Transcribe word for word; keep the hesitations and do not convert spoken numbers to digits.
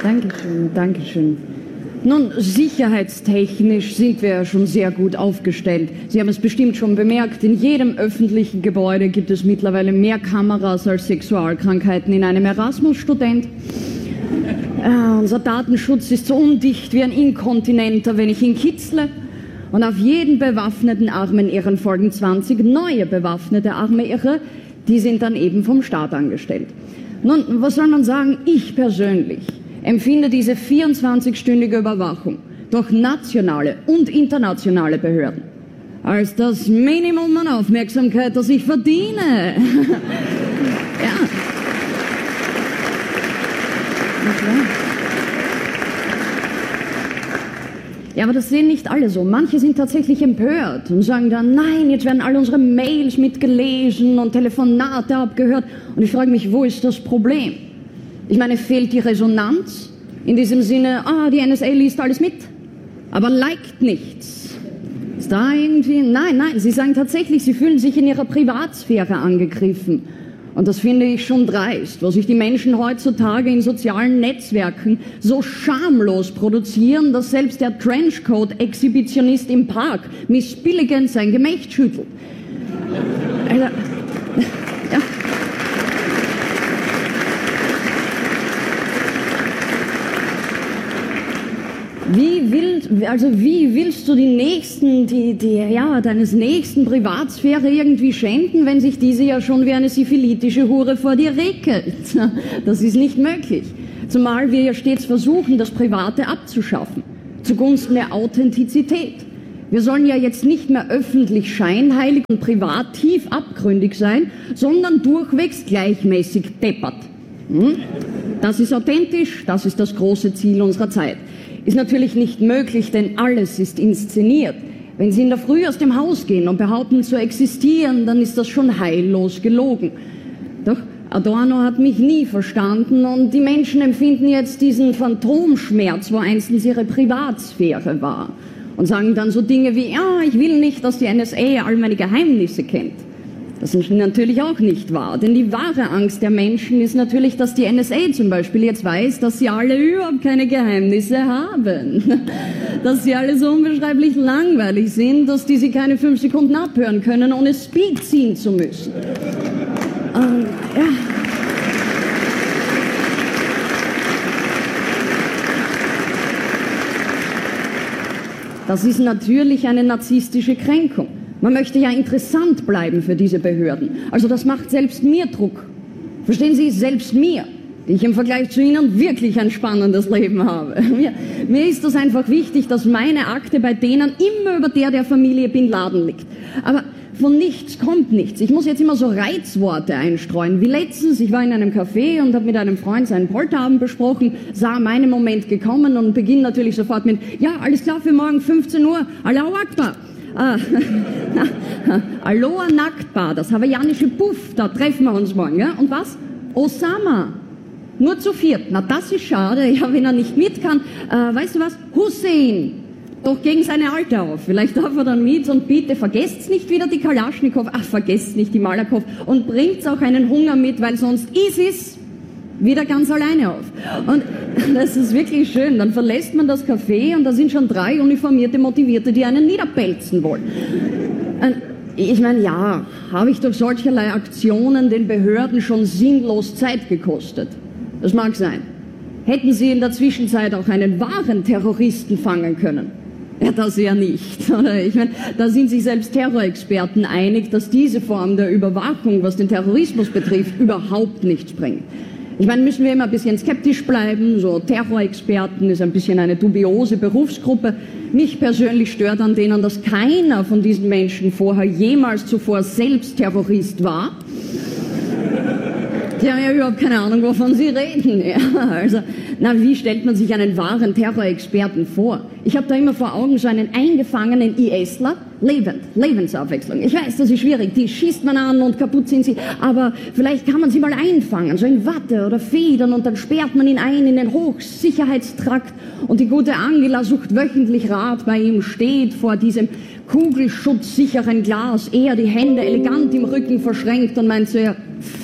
Dankeschön, Dankeschön. Nun, sicherheitstechnisch sind wir ja schon sehr gut aufgestellt. Sie haben es bestimmt schon bemerkt, in jedem öffentlichen Gebäude gibt es mittlerweile mehr Kameras als Sexualkrankheiten in einem Erasmus-Student. Äh, unser Datenschutz ist so undicht wie ein Inkontinenter, wenn ich ihn kitzle. Und auf jeden bewaffneten armen Irren folgen zwanzig neue bewaffnete arme Irre, die sind dann eben vom Staat angestellt. Nun, was soll man sagen? Ich persönlich empfinde diese vierundzwanzigstündige Überwachung durch nationale und internationale Behörden als das Minimum an Aufmerksamkeit, das ich verdiene. Ja. Na klar. Ja, aber das sehen nicht alle so. Manche sind tatsächlich empört und sagen dann, nein, jetzt werden alle unsere Mails mitgelesen und Telefonate abgehört. Und ich frage mich, wo ist das Problem? Ich meine, fehlt die Resonanz? In diesem Sinne, ah, die N S A liest alles mit, aber liked nichts. Ist da irgendwie? Nein, nein, sie sagen tatsächlich, sie fühlen sich in ihrer Privatsphäre angegriffen. Und das finde ich schon dreist, wo sich die Menschen heutzutage in sozialen Netzwerken so schamlos produzieren, dass selbst der Trenchcoat-Exhibitionist im Park missbilligend sein Gemächt schüttelt. Also, ja. Wie willst, also wie willst du die nächsten, die, die, ja, deines nächsten Privatsphäre irgendwie schänden, wenn sich diese ja schon wie eine syphilitische Hure vor dir regelt? Das ist nicht möglich. Zumal wir ja stets versuchen, das Private abzuschaffen, zugunsten der Authentizität. Wir sollen ja jetzt nicht mehr öffentlich scheinheilig und privat tief abgründig sein, sondern durchwegs gleichmäßig deppert. Hm? Das ist authentisch, das ist das große Ziel unserer Zeit. Ist natürlich nicht möglich, denn alles ist inszeniert. Wenn Sie in der Früh aus dem Haus gehen und behaupten zu existieren, dann ist das schon heillos gelogen. Doch Adorno hat mich nie verstanden und die Menschen empfinden jetzt diesen Phantomschmerz, wo einstens ihre Privatsphäre war. Und sagen dann so Dinge wie, ja, ich will nicht, dass die N S A all meine Geheimnisse kennt. Das ist natürlich auch nicht wahr, denn die wahre Angst der Menschen ist natürlich, dass die N S A zum Beispiel jetzt weiß, dass sie alle überhaupt keine Geheimnisse haben. Dass sie alle so unbeschreiblich langweilig sind, dass die sie keine fünf Sekunden abhören können, ohne Speed ziehen zu müssen. Und, ja. Das ist natürlich eine narzisstische Kränkung. Man möchte ja interessant bleiben für diese Behörden. Also das macht selbst mir Druck. Verstehen Sie, selbst mir, die ich im Vergleich zu Ihnen wirklich ein spannendes Leben habe. Mir, mir ist das einfach wichtig, dass meine Akte bei denen immer über der der Familie Bin Laden liegt. Aber von nichts kommt nichts. Ich muss jetzt immer so Reizworte einstreuen. Wie letztens, ich war in einem Café und habe mit einem Freund seinen Polterabend besprochen, sah meinen Moment gekommen und beginne natürlich sofort mit, ja, alles klar für morgen fünfzehn Uhr, Allahu Akbar. Ah, Aloha Nacktbar, das hawaiianische Puff, da treffen wir uns morgen, ja? Und was? Osama. Nur zu viert. Na, das ist schade, ja, wenn er nicht mit kann. Äh, weißt du was? Hussein. Doch gegen seine Alte auf. Vielleicht darf er dann mit und bitte vergesst's nicht wieder die Kalaschnikow. Ach, vergesst nicht die Malakow. Und bringt's auch einen Hunger mit, weil sonst ISIS wieder ganz alleine auf. Und das ist wirklich schön. Dann verlässt man das Café und da sind schon drei uniformierte Motivierte, die einen niederpelzen wollen. Und ich meine, ja, habe ich durch solcherlei Aktionen den Behörden schon sinnlos Zeit gekostet. Das mag sein. Hätten sie in der Zwischenzeit auch einen wahren Terroristen fangen können? Ja, das ja nicht. Oder? Ich meine, da sind sich selbst Terrorexperten einig, dass diese Form der Überwachung, was den Terrorismus betrifft, überhaupt nichts bringt. Ich meine, müssen wir immer ein bisschen skeptisch bleiben. So Terrorexperten ist ein bisschen eine dubiose Berufsgruppe. Mich persönlich stört an denen, dass keiner von diesen Menschen vorher jemals zuvor selbst Terrorist war. Die haben ja überhaupt keine Ahnung, wovon sie reden. Ja, also, na, wie stellt man sich einen wahren Terrorexperten vor? Ich habe da immer vor Augen so einen eingefangenen ISler, lebend, Lebensabwechslung. Ich weiß, das ist schwierig, die schießt man an und kaputt sind sie, aber vielleicht kann man sie mal einfangen, so in Watte oder Federn und dann sperrt man ihn ein in den Hochsicherheitstrakt und die gute Angela sucht wöchentlich Rat bei ihm, steht vor diesem kugelschutzsicheren Glas, er die Hände elegant im Rücken verschränkt und meint so, ja,